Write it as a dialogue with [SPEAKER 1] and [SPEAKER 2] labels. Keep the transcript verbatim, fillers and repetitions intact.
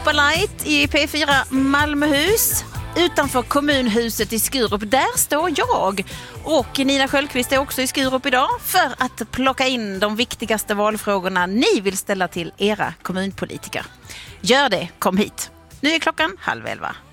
[SPEAKER 1] Europa Light i P fyra Malmöhus. Utanför kommunhuset i Skurup, där står jag. Och Nina Sköldqvist är också i Skurup idag för att plocka in de viktigaste valfrågorna ni vill ställa till era kommunpolitiker. Gör det, kom hit. Nu är klockan halv elva.